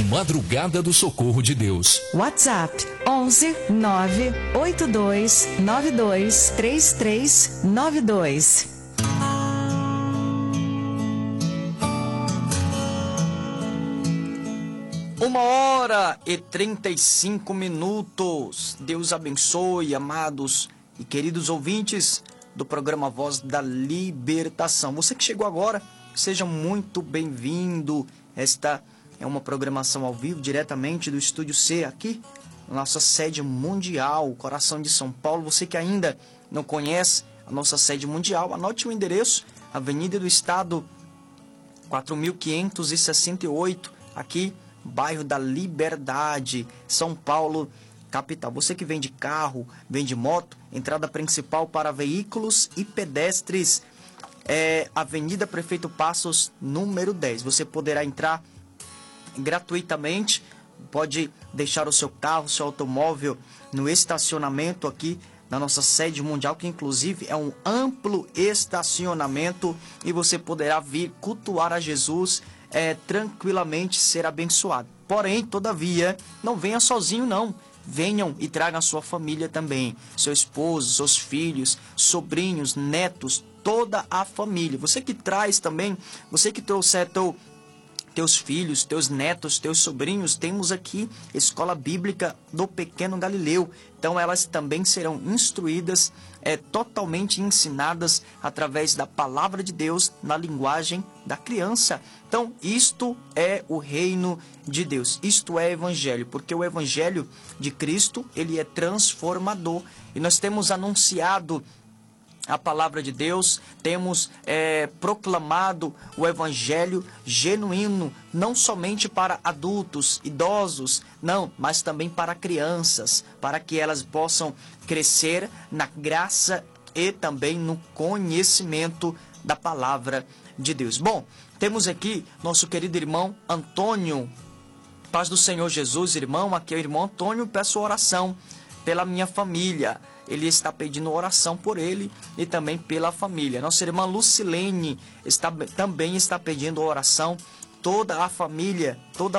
Madrugada do Socorro de Deus. WhatsApp 11 982 92 3392. Uma hora e 35 minutos. Deus abençoe, amados e queridos ouvintes do programa Voz da Libertação. Você que chegou agora, seja muito bem-vindo. Esta é uma programação ao vivo, diretamente do Estúdio C, aqui, na nossa sede mundial, coração de São Paulo. Você que ainda não conhece a nossa sede mundial, anote o endereço, Avenida do Estado, 4568, aqui, bairro da Liberdade, São Paulo, capital. Você que vem de carro, vem de moto, entrada principal para veículos e pedestres, Avenida Prefeito Passos, número 10. Você poderá entrar gratuitamente, pode deixar o seu carro, o seu automóvel no estacionamento aqui na nossa sede mundial, que inclusive é um amplo estacionamento, e você poderá vir cultuar a Jesus, tranquilamente, ser abençoado. Porém, todavia, não venha sozinho não. Venham e tragam a sua família também, seu esposo, seus filhos, sobrinhos, netos, toda a família. Você que traz também, você que trouxer teus filhos, teus netos, teus sobrinhos, temos aqui Escola Bíblica do Pequeno Galileu. Então elas também serão instruídas, totalmente ensinadas através da palavra de Deus na linguagem da criança. Então isto é o reino de Deus, isto é evangelho, porque o evangelho de Cristo, ele é transformador, e nós temos anunciado a palavra de Deus, temos proclamado o evangelho genuíno, não somente para adultos, idosos, não, mas também para crianças, para que elas possam crescer na graça e também no conhecimento da palavra de Deus. Bom, temos aqui nosso querido irmão Antônio. Paz do Senhor Jesus, irmão. Aqui é o irmão Antônio. Peço oração pela minha família. Ele está pedindo oração por ele e também pela família. Nossa irmã Lucilene também está pedindo oração. Toda a família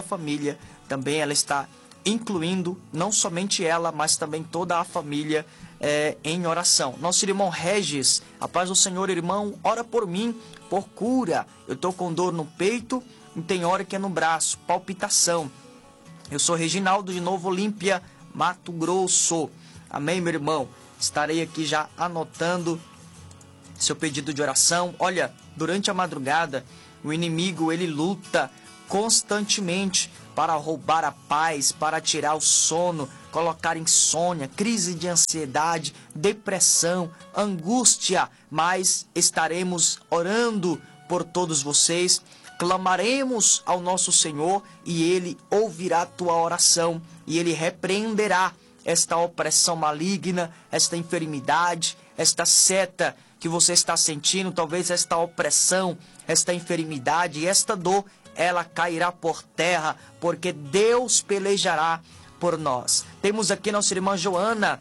também ela está incluindo, não somente ela, mas também toda a família em oração. Nosso irmão Regis, a paz do Senhor, irmão, ora por mim, por cura. Eu estou com dor no peito e tem hora que é no braço, palpitação. Eu sou Reginaldo de Novo Olímpia, Mato Grosso. Amém, meu irmão? Estarei aqui já anotando seu pedido de oração. Olha, durante a madrugada, o inimigo, ele luta constantemente para roubar a paz, para tirar o sono, colocar insônia, crise de ansiedade, depressão, angústia. Mas estaremos orando por todos vocês, clamaremos ao nosso Senhor e Ele ouvirá a tua oração e Ele repreenderá esta opressão maligna, esta enfermidade, esta seta que você está sentindo, talvez esta opressão, esta enfermidade e esta dor, ela cairá por terra, porque Deus pelejará por nós. Temos aqui nossa irmã Joana,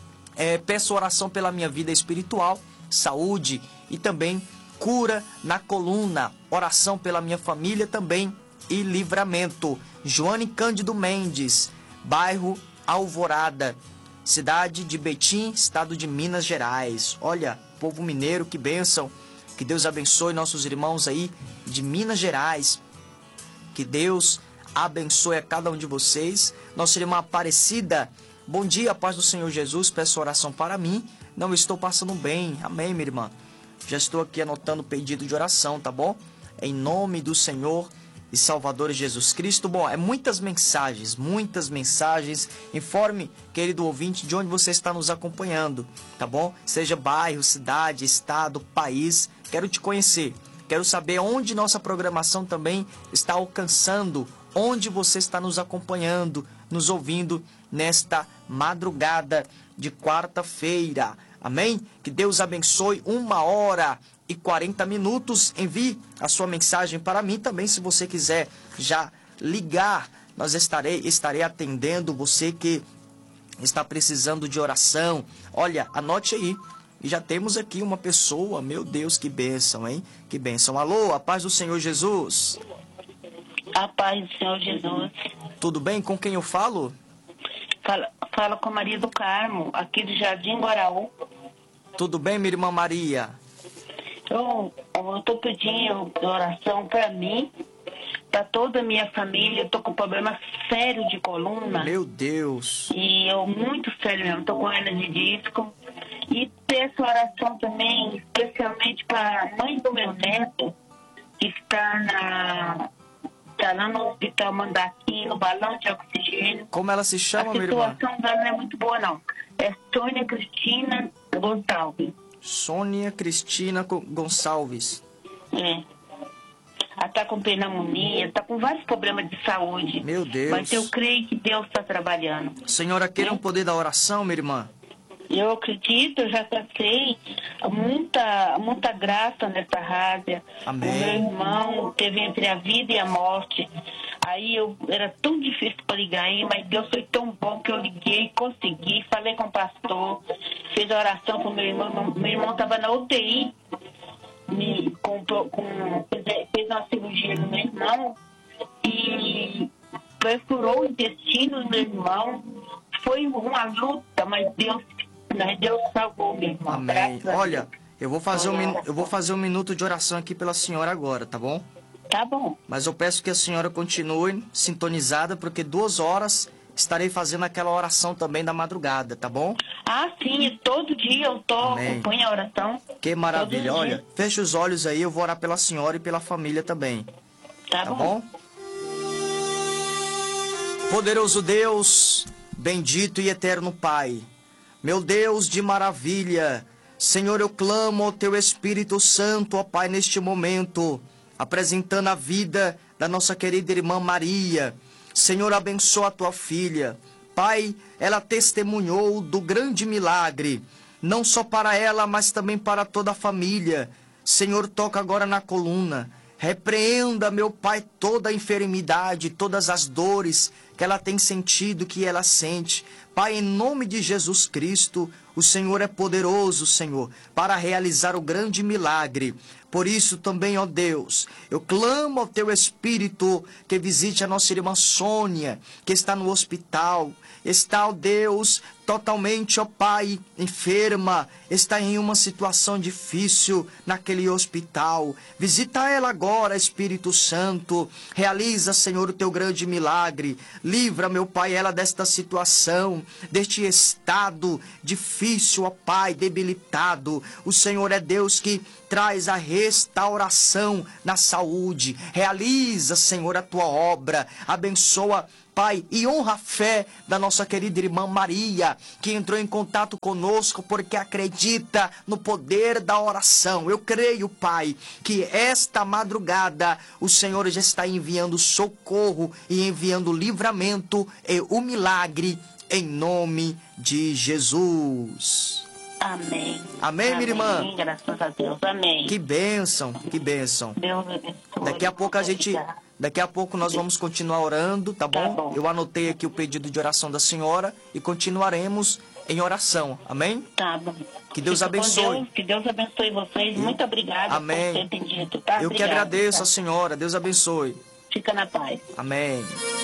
peço oração pela minha vida espiritual, saúde e também cura na coluna, oração pela minha família também e livramento. Joane Cândido Mendes, bairro Alvorada, cidade de Betim, estado de Minas Gerais. Olha, povo mineiro, que bênção. Que Deus abençoe nossos irmãos aí de Minas Gerais. Que Deus abençoe a cada um de vocês. Nossa irmã Aparecida, bom dia, paz do Senhor Jesus. Peço oração para mim. Não estou passando bem. Amém, minha irmã. Já estou aqui anotando o pedido de oração, tá bom? Em nome do Senhor e Salvador Jesus Cristo. Bom, muitas mensagens. Informe, querido ouvinte, de onde você está nos acompanhando, tá bom? Seja bairro, cidade, estado, país. Quero te conhecer. Quero saber onde nossa programação também está alcançando, onde você está nos acompanhando, nos ouvindo nesta madrugada de quarta-feira. Amém? Que Deus abençoe. 1h40. Envie a sua mensagem para mim também, se você quiser já ligar. Estarei atendendo você que está precisando de oração. Olha, anote aí. E já temos aqui uma pessoa. Meu Deus, que bênção, hein? Que bênção. Alô, a paz do Senhor Jesus. A paz do Senhor Jesus. Tudo bem? Com quem eu falo? Fala com Maria do Carmo, aqui do Jardim Guaraú. Tudo bem, minha irmã Maria? Eu estou pedindo oração para mim, para toda a minha família. Eu estou com problema sério de coluna. Meu Deus. E eu, muito sério mesmo, estou com hernia de disco. E peço oração também, especialmente para a mãe do meu neto, que está lá no hospital Mandaqui, no balão de oxigênio. Como ela se chama, minha irmã? A situação dela não é muito boa, não. É Sônia Cristina Gonçalves. Sônia Cristina Gonçalves. É. Ela está com pneumonia, está com vários problemas de saúde. Meu Deus. Mas eu creio que Deus está trabalhando. Senhora, queira o poder da oração, minha irmã? Eu acredito, eu já passei muita graça nessa rádio. Amém. O meu irmão teve entre a vida e a morte. Aí era tão difícil para ligar aí, mas Deus foi tão bom que eu liguei, consegui, falei com o pastor, fiz a oração para o meu irmão. Meu irmão estava na UTI, fez uma cirurgia no meu irmão e perfurou o intestino do meu irmão. Foi uma luta, mas Deus salvou meu irmão. Amém. Olha, eu vou fazer um minuto de oração aqui pela senhora agora, tá bom? Tá bom. Mas eu peço que a senhora continue sintonizada, porque 2 horas estarei fazendo aquela oração também da madrugada, tá bom? Ah, sim, todo dia eu acompanho a oração. Que maravilha. Olha, feche os olhos aí, eu vou orar pela senhora e pela família também. Tá bom? Poderoso Deus, bendito e eterno Pai, meu Deus de maravilha, Senhor, eu clamo ao Teu Espírito Santo, ó Pai, neste momento, apresentando a vida da nossa querida irmã Maria. Senhor, abençoa a Tua filha. Pai, ela testemunhou do grande milagre, não só para ela, mas também para toda a família. Senhor, toca agora na coluna. Repreenda, meu Pai, toda a enfermidade, todas as dores que ela tem sentido, que ela sente. Pai, em nome de Jesus Cristo, o Senhor é poderoso, Senhor, para realizar o grande milagre. Por isso também, ó Deus, eu clamo ao Teu Espírito que visite a nossa irmã Sônia, que está no hospital. Está, ó Deus, totalmente, ó Pai, enferma, está em uma situação difícil naquele hospital. Visita ela agora, Espírito Santo. Realiza, Senhor, o Teu grande milagre. Livra, meu Pai, ela desta situação, deste estado difícil, ó Pai, debilitado. O Senhor é Deus que traz a restauração na saúde. Realiza, Senhor, a Tua obra. Abençoa, Pai, e honra a fé da nossa querida irmã Maria, que entrou em contato conosco porque acredita no poder da oração. Eu creio, Pai, que esta madrugada o Senhor já está enviando socorro e enviando livramento e o milagre em nome de Jesus. Amém. Amém, minha irmã? Amém, graças a Deus. Amém. Que bênção, que bênção. Deus abençoe. Daqui a pouco nós vamos continuar orando, tá bom? Tá bom. Eu anotei aqui o pedido de oração da senhora e continuaremos em oração. Amém? Tá bom. Que Deus Fica com abençoe. Deus, que Deus abençoe vocês. Muito obrigada Amém. por ter entendido, tá? Eu que Obrigada, agradeço tá? a senhora. Deus abençoe. Fica na paz. Amém.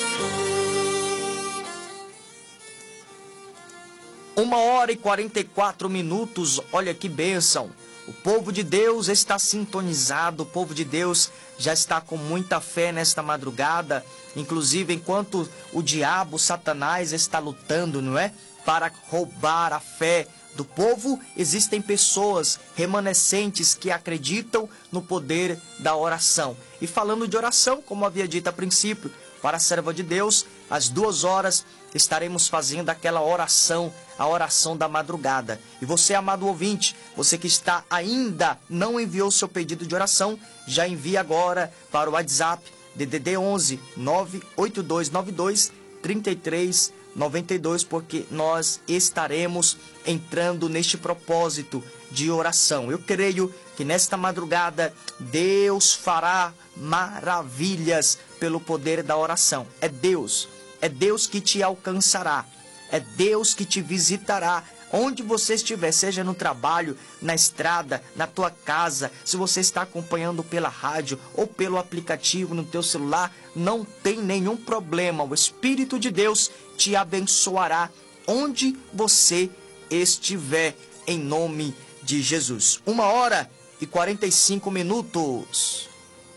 1h44. Olha que bênção. O povo de Deus está sintonizado. O povo de Deus já está com muita fé nesta madrugada. Inclusive, enquanto o diabo, Satanás, está lutando, não é? Para roubar a fé do povo, existem pessoas remanescentes que acreditam no poder da oração. E falando de oração, como havia dito a princípio, para a serva de Deus, às 2 horas estaremos fazendo aquela oração, a oração da madrugada. E você, amado ouvinte, você que está ainda não enviou seu pedido de oração, já envia agora para o WhatsApp DDD 11 98292 3392, porque nós estaremos entrando neste propósito de oração. Eu creio que nesta madrugada Deus fará maravilhas pelo poder da oração. É Deus que te alcançará, é Deus que te visitará Onde você estiver, seja no trabalho, na estrada, na tua casa, se você está acompanhando pela rádio ou pelo aplicativo no teu celular, não tem nenhum problema. O Espírito de Deus te abençoará onde você estiver, em nome de Jesus. 1h45.